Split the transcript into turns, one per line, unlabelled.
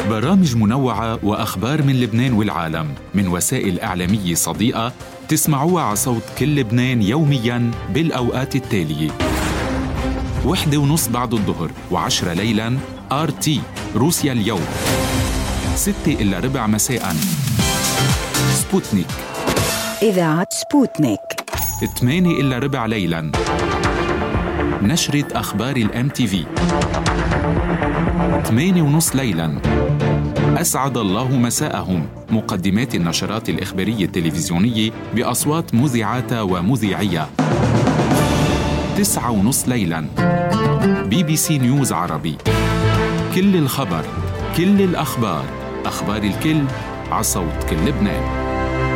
برامج منوعة وأخبار من لبنان والعالم من وسائل إعلامية صديقة تسمعوها على صوت كل لبنان يومياً بالأوقات التالية: 1:30 بعد الظهر و10 ليلاً RT روسيا اليوم، 6:15 مساءً سبوتنيك
إذاعة سبوتنيك،
8:15 ليلاً نشرة أخبار الMTV، 8:30 ليلاً أسعد الله مساءهم، مقدمات النشرات الإخبارية التلفزيونية بأصوات مذيعات ومذيعية، 9:30 ليلاً BBC نيوز عربي، كل الخبر، كل الأخبار، أخبار الكل، عصوت كل لبنان.